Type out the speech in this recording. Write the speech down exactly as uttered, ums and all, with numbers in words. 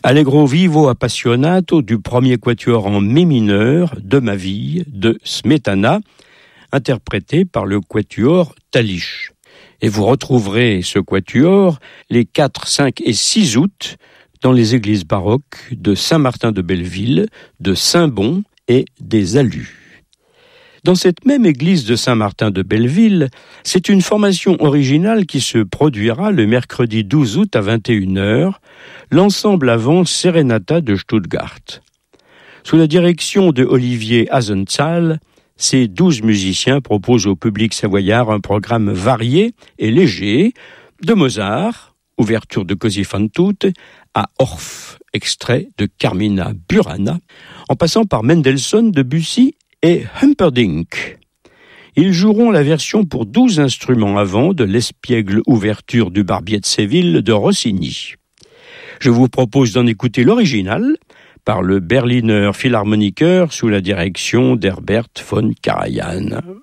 Allegro vivo appassionato du premier quatuor en mi mineur de ma vie de Smetana, interprété par le quatuor Talich. Et vous retrouverez ce quatuor les quatre, cinq et six août dans les églises baroques de Saint-Martin-de-Belleville, de Saint-Bon et des Alus. Dans cette même église de Saint-Martin-de-Belleville, c'est une formation originale qui se produira le mercredi douze août à vingt et une heures, l'ensemble avant Serenata de Stuttgart. Sous la direction de Olivier Hasenzahl, ces douze musiciens proposent au public savoyard un programme varié et léger, de Mozart, ouverture de Così fan tutte, à Orff, extrait de Carmina Burana, en passant par Mendelssohn, Debussy et Humperdinck. Ils joueront la version pour douze instruments avant de l'espiègle ouverture du Barbier de Séville de Rossini. Je vous propose d'en écouter l'original par le Berliner Philharmoniker sous la direction d'Herbert von Karajan.